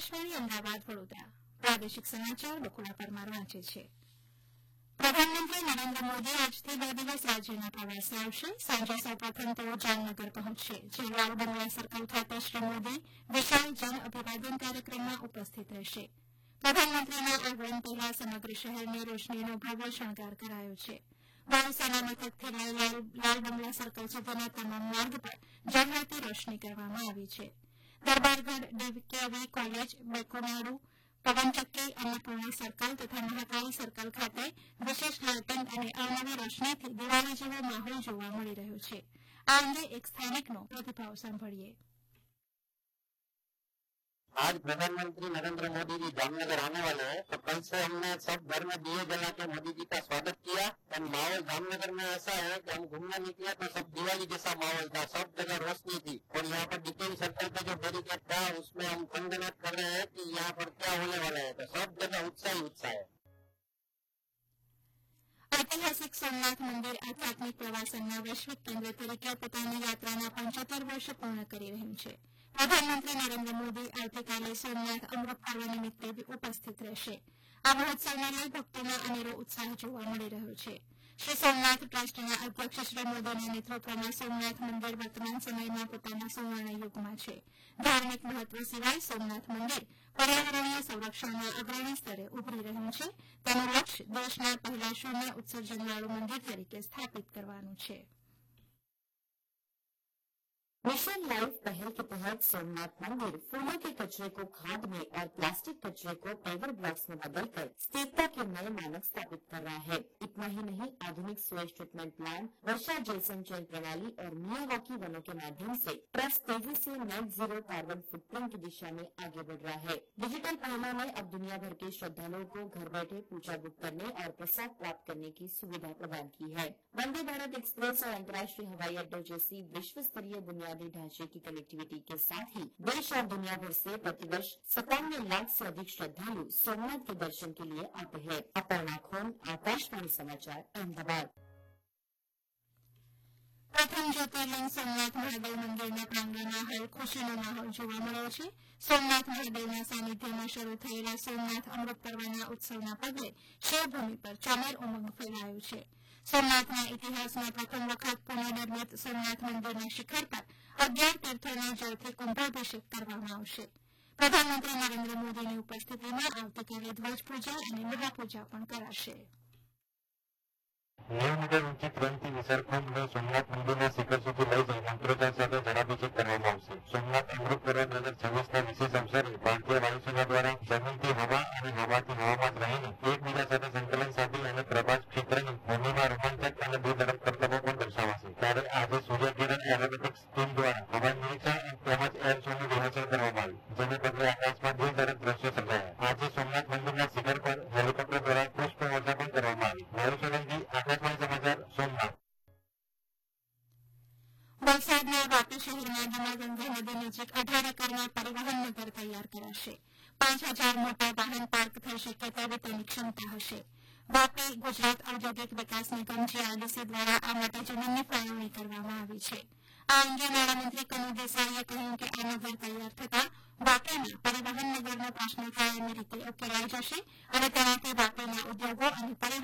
આકાશવાણી અમદાવાદ વડોદરા પ્રાદેશિક સમાચાર બકુલા પરમાર વાંચે છે. પ્રધાનમંત્રી નરેન્દ્ર મોદી આજથી 2 દિવસ રાજ્યના પ્રવાસે આવશે. સાંજે સૌપ્રથમ તેઓ જામનગર પહોંચશે, જે લાલ બંગલા સર્કલ ખાતે શ્રી મોદી વિશાળ જન અભિવાદન કાર્યક્રમમાં ઉપસ્થિત રહેશે. પ્રધાનમંત્રીના આગમન પહેલા સમગ્ર શહેરને રોશનીનો ભવ્ય શણગાર કરાયો છે. વાયુસેના મથકથી લઈ લાલ બંગલા સર્કલ સુધીના તમામ માર્ગ પર ઝળહળતી રોશની કરવામાં આવી છે. દરબારગઢ ડીકેવી કોલેજ, બેકુનાડુ, પવનચક્કી, અન્નપૂર્ણા સર્કલ તથા મહાકાળી સર્કલ ખાતે વિશેષ લાઇટિંગ અને અવનવી રોશનીથી દિવાળી જેવો માહોલ જોવા મળી રહ્યો છે. આ અંગે એક સ્થાનિકનો પ્રતિભાવ સાંભળીએ. आज प्रधानमंत्री नरेंद्र मोदी जी जामनगर आने वाले हैं, तो कल से हमने सब घर में दिए जला के मोदी जी का स्वागत किया. और माहौल जामनगर में ऐसा है कि हम घूमने निकले तो सब दिवाली जैसा माहौल था, सब जगह रोशनी थी. और यहाँ पर डिटेल सर्कल पे जो बैरिकेड था उसमें हम संगनत कर रहे हैं कि यहाँ पर क्या होने वाला है, तो सब जगह उत्साह ही उत्साह है. ઐતિહાસિક સોમનાથ મંદિર આધ્યાત્મિક પ્રવાસનના વૈશ્વિક કેન્દ્ર તરીકે પોતાની યાત્રાના 75 વર્ષ પૂર્ણ કરી રહ્યું છે. પ્રધાનમંત્રી નરેન્દ્ર મોદી આવતીકાલે સોમનાથ અમૃત પર્વ નિમિત્તે ઉપસ્થિત રહેશે. આ મહોત્સવને લઈ ભક્તોમાં અનેરો ઉત્સાહ જોવા મળી રહ્યો છે. શ્રી સોમનાથ ટ્રસ્ટના અધ્યક્ષ શ્રી મોદીના નેતૃત્વમાં સોમનાથ મંદિર વર્તમાન સમયમાં પોતાના સુવર્ણ યુગમાં છે. ધાર્મિક મહત્વ સિવાય સોમનાથ મંદિર પર્યાવરણીય સંરક્ષણમાં અગ્રણી સ્તરે ઉભરી રહ્યું છે. તેનું લક્ષ્ય દેશના પહેલા શૂન્ય ઉત્સર્જનવાળું મંદિર તરીકે સ્થાપિત કરવાનું છે. मिशन लाइफ पहल के तहत सोमनाथ मंदिर फूलों के कचरे को खाद में और प्लास्टिक कचरे को पेवर ब्लॉक्स में बदलकर स्थिरता के नए मानक स्थापित कर रहा है. इतना ही नहीं, आधुनिक स्वेज ट्रीटमेंट प्लांट, वर्षा जल संचयन प्रणाली और मियावाकी वनों के माध्यम से ट्रस्ट तेजी से नेट जीरो कार्बन फुटप्रिंट की दिशा में आगे बढ़ रहा है. डिजिटल पहलों ने अब दुनिया भर के श्रद्धालुओं को घर बैठे पूजा बुक करने और प्रसाद प्राप्त करने की सुविधा प्रदान की है. वंदे भारत एक्सप्रेस और अंतर्राष्ट्रीय हवाई अड्डों जैसी विश्व स्तरीय बुनियादी ढांचे की कनेक्टिविटी के साथ ही देश और दुनिया भर से प्रतिवर्ष 57 लाख से अधिक श्रद्धालु सोमनाथ के दर्शन के लिए आते हैं. अपर्णा खोन, आकाशवाणी समाचार, अहमदाबाद. પ્રથમ જ્યોતિર્લિંગ સોમનાથ મહાદેવ મંદિરના પ્રાંગણમાં હાલ ખુશીનો માહોલ જોવા મળ્યો છે. સોમનાથ મહાદેવના સાનિધ્યમાં શરૂ થયેલા સોમનાથ અમૃત પર્વના ઉત્સવના પગલે શિવભૂમિ પર ચોમેર ઉમંગ ફેલાયો છે. સોમનાથના ઇતિહાસમાં પ્રથમ વખત પુનઃનિર્મિત સોમનાથ મંદિરના શિખર પર 11 તીર્થોના જળથી કુંભાભિષેક કરવામાં આવશે. પ્રધાનમંત્રી નરેન્દ્ર મોદીની ઉપસ્થિતિમાં આવતીકાલે ધ્વજપૂજા અને મહાપૂજા પણ કરાશે. 9 મીટર ઊંચી ક્રમથી વિસર્જનનો સોમનાથ મંદિરના શિખર સુધી લઈ જઈ મંત્રોચ્ચાર સાથે જળાભિષેક કરવામાં આવશે. સોમનાથ અમૃત પર્વ 2026ના વિશેષ અવસરે ભારતીય વાયુસેના દ્વારા જમીનથી હવા અને હવાથી હવામાં રહીને એકબીજા સાથે સંકલન સાધી અને પ્રભાસ ક્ષેત્રની ભૂમિમાં રોમાંચક અને દૂરદરાજ કરતબો પણ દર્શાવાશે. ત્યારે આજે સૂર્યકિરણ એરોબેટિક્સ ટીમ દ્વારા હવા નિરીક્ષણ તેમજ એર શોની રિહર્સલ કરવામાં આવી, જેને પગલે આકાશમાં દૂરદરાજ દ્રશ્યો સર્જાયા. આજે સોમનાથ મંદિરના શિખર પર હેલિકોપ્ટર દ્વારા પુષ્પવર્ષા પણ કરવામાં આવી. વાયુસેનાથી આકાશવાણી સમાચાર, સોમનાથ. વલસાડના વાપી શહેરમાં દમણગંગા નદી નજીક 18 એકરમાં પરિવહન નગર તૈયાર કરાશે. 5000 મોટા વાહન પાર્ક થઈ શકે તેવી તેની ક્ષમતા હશે. વાપી ગુજરાત ઔદ્યોગિક વિકાસ નિગમ જીઆરડીસી દ્વારા આ માટે જમીનની ફાળવણી કરવામાં આવી છે. આ અંગે નાણામંત્રી કનુ દેસાઈએ કહ્યું કે આ નગર તૈયાર થતાં વાપીમાં પરિવહન નગરનો પ્રશ્ન કાયમી રીતે ઉકેલાઈ જશે અને તેનાથી વાપીના ઉદ્યોગો અને